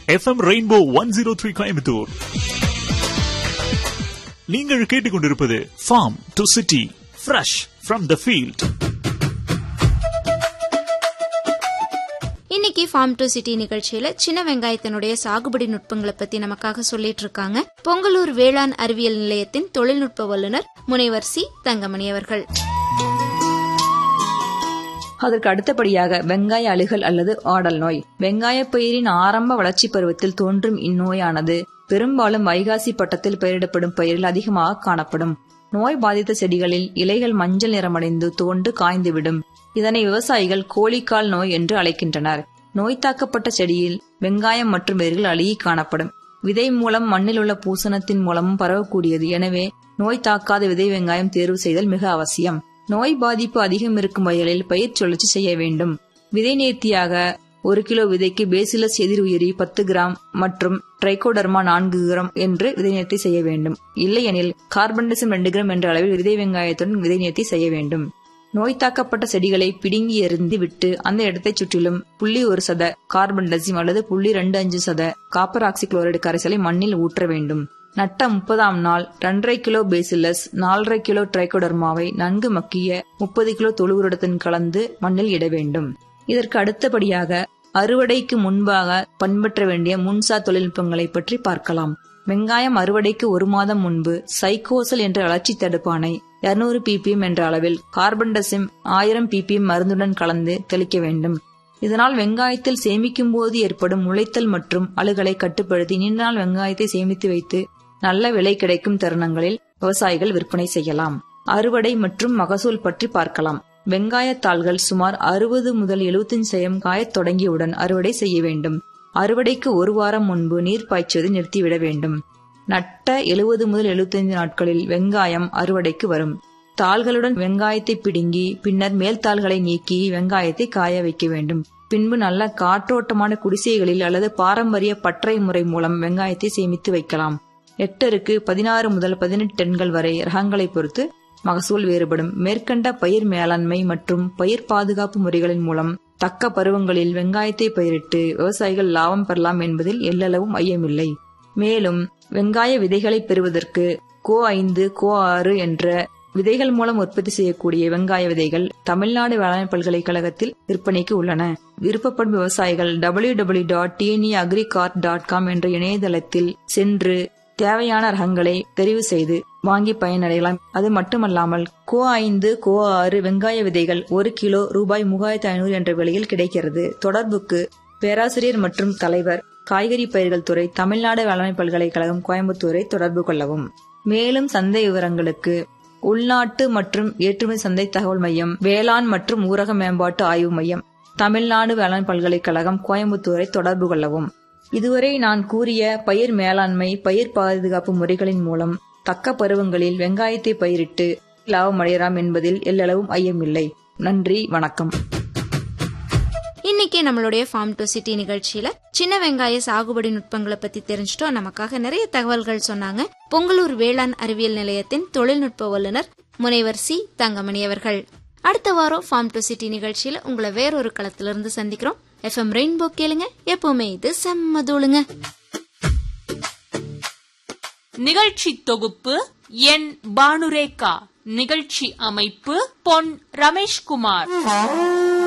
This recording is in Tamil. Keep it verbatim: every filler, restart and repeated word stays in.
FM rainbow one zero three Coimbatore. நீங்கள் கேட்டுக்கொண்டிருப்பது form to city, fresh from the field. இன்னைக்கு ஃபார்ம் டு சிட்டி நிகழ்ச்சியில சின்ன வெங்காயத்தினுடைய சாகுபடி நுட்பங்களை பத்தி நமக்காக சொல்லிட்டு இருக்காங்க பொங்கலூர் வேளாண் அறிவியல் நிலையத்தின் தொழில்நுட்ப வல்லுநர் முனைவர் சி தங்கமணி அவர்கள். அதற்கு அடுத்தபடியாக வெங்காய அழுகல் அல்லது ஆடல் நோய். வெங்காய பயிரின் ஆரம்ப வளர்ச்சி பருவத்தில் தோன்றும் இந்நோயானது பெரும்பாலும் வைகாசி பட்டத்தில் பயிரிடப்படும் பயிரில் அதிகமாக காணப்படும். நோய் பாதித்த செடிகளில் இலைகள் மஞ்சள் நிறமடைந்து தோண்டு காய்ந்துவிடும். இதனை விவசாயிகள் கோழிக்கால் நோய் என்று அழைக்கின்றனர். நோய் தாக்கப்பட்ட செடியில் வெங்காயம் மற்றும் வேர்கள் அழுகி காணப்படும். விதை மூலம் மண்ணில் உள்ள பூசணத்தின் மூலமும் பரவக்கூடியது. எனவே நோய் தாக்காத விதை வெங்காயம் தேர்வு செய்தல் மிக அவசியம். நோய் பாதிப்பு அதிகம் இருக்கும் வயலில் பயிர் சுழற்சி செய்ய வேண்டும். விதை நேர்த்தியாக ஒரு கிலோ விதைக்கு பேசிலஸ் எதிர் உயிரி பத்து கிராம் மற்றும் ட்ரைகோடர்மா நான்கு கிராம் என்று விதை நேர்த்தி செய்ய வேண்டும். இல்லையெனில் கார்பன்டசிம் ரெண்டு கிராம் என்ற அளவில் விதை வெங்காயத்துடன் விதை நேர்த்தி செய்ய வேண்டும். நோய் தாக்கப்பட்ட செடிகளை பிடுங்கி எறிந்து விட்டு அந்த இடத்தை சுற்றிலும் புள்ளி ஒரு சத கார்பன்டசிம் அல்லது புள்ளி ரெண்டு அஞ்சு சத காப்பர் ஆக்சி குளோரைடு கரைசலை மண்ணில் ஊற்ற வேண்டும். நட்ட முப்பதாம் நாள் இரண்டரை கிலோ பேசிலஸ் நாலரை கிலோ ட்ரைகோடர்மாவை நன்கு மக்கிய முப்பது கிலோ தொழு உரத்துடன் கலந்து மண்ணில் இட வேண்டும். இதற்கு அடுத்தபடியாக அறுவடைக்கு முன்பாக பின்பற்ற வேண்டிய முன்சார் தொழில்நுட்பங்களை பற்றி பார்க்கலாம். வெங்காயம் அறுவடைக்கு ஒரு மாதம் முன்பு சைக்கோசல் என்ற வளர்ச்சி தடுப்பானை இருநூறு பிபிஎம் என்ற அளவில் கார்பன்டசிம் ஆயிரம் பிபிஎம் மருந்துடன் கலந்து தெளிக்க வேண்டும். இதனால் வெங்காயத்தில் சேமிக்கும் போது ஏற்படும் முளைத்தல் மற்றும் அழுகலை கட்டுப்படுத்தி நீண்ட நாள் வெங்காயத்தை சேமித்து வைத்து நல்ல விலை கிடைக்கும் தருணங்களில் விவசாயிகள் விற்பனை செய்யலாம். அறுவடை மற்றும் மகசூல் பற்றி பார்க்கலாம். வெங்காயத்தாள்கள் சுமார் அறுபது முதல் எழுபத்தஞ்சு சதம் காயத் தொடங்கியவுடன் அறுவடை செய்ய வேண்டும். அறுவடைக்கு ஒரு வாரம் முன்பு நீர் பாய்ச்சுவதை நிறுத்திவிட வேண்டும். நட்ட எழுபது முதல் எழுபத்தைந்து நாட்களில் வெங்காயம் அறுவடைக்கு வரும். தாள்களுடன் வெங்காயத்தை பிடுங்கி பின்னர் மேல் தாள்களை நீக்கி வெங்காயத்தை காய வைக்க வேண்டும். பின்பு நல்ல காற்றோட்டமான குடிசைகளில் அல்லது பாரம்பரிய பற்றை முறை மூலம் வெங்காயத்தை சேமித்து வைக்கலாம். ஹெக்டருக்கு பதினாறு முதல் பதினெட்டு டன்கள் வரை ரகங்களை பொறுத்து மகசூல் வேறுபடும். மேற்கண்ட பயிர் மேலாண்மை மற்றும் பயிர் பாதுகாப்பு முறைகளின் மூலம் தக்க பருவங்களில் வெங்காயத்தை பயிரிட்டு விவசாயிகள் லாபம் பெறலாம் என்பதில் எல்லளவும் ஐயமில்லை. மேலும் வெங்காய விதைகளை பெறுவதற்கு கோ ஐந்து கோ ஆறு என்ற விதைகள் மூலம் உற்பத்தி செய்யக்கூடிய வெங்காய விதைகள் தமிழ்நாடு வேளாண் பல்கலைக்கழகத்தில் விற்பனைக்கு உள்ளன. விருப்பப்படும் விவசாயிகள் W W dot TNE அக்ரிகார்ட் dot com என்ற இணையதளத்தில் சென்று தேவையான ரகங்களை தெரிவு செய்து வாங்கி பயனடையலாம். அது மட்டுமல்லாமல் கோ ஐந்து கோ ஆறு வெங்காய விதைகள் ஒரு கிலோ ரூபாய் மூவாயிரத்தி ஐநூறு என்ற விலையில் கிடைக்கிறது. தொடர்புக்கு பேராசிரியர் மற்றும் தலைவர் காய்கறி பயிர்கள் துறை தமிழ்நாடு வேளாண் பல்கலைக்கழகம் கோயம்புத்தூரை தொடர்பு கொள்ளவும். மேலும் சந்தை விவரங்களுக்கு உள்நாட்டு மற்றும் ஏற்றுமதி சந்தை தகவல் மையம், வேளாண் மற்றும் ஊரக மேம்பாட்டு ஆய்வு மையம், தமிழ்நாடு வேளாண் பல்கலைக்கழகம் கோயம்புத்தூரை தொடர்பு கொள்ளவும். இதுவரை நான் கூறிய பயிர் மேலாண்மை பயிர் பாதுகாப்பு முறைகளின் மூலம் தக்க பருவங்களில் வெங்காயத்தை பயிரிட்டு லாபம் அடையலாம் என்பதில் எல்லளவும் ஐயமில்லை. நன்றி, வணக்கம். இன்னைக்கு நம்மளுடைய ஃபார்ம் டு சிட்டி நிகழ்ச்சியில சின்ன வெங்காய சாகுபடி நுட்பங்களை பத்தி தெரிஞ்சுட்டோம். நமக்காக நிறைய தகவல்கள் சொன்னாங்க பொங்கலூர் வேளாண் அறிவியல் நிலையத்தின் தொழில்நுட்ப வல்லுநர் முனைவர் சி தங்கமணி அவர்கள். அடுத்த வாரம் ஃபார்ம் டு சிட்டி நிகழ்ச்சியில உங்களை வேறொரு களத்திலிருந்து சந்திக்கிறோம். எஃப்எம் ரெயின்போ கேளுங்க, எப்பவுமே இது செம்மதூளுங்க. நிகழ்ச்சி தொகுப்பு என் பானுரேகா. நிகழ்ச்சி அமைப்பு பொன் ரமேஷ்குமார்.